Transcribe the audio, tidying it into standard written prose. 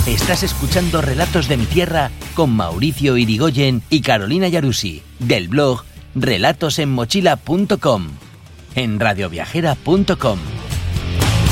Estás escuchando Relatos de mi Tierra con Mauricio Irigoyen y Carolina Yarusi, del blog relatosenmochila.com, en radioviajera.com.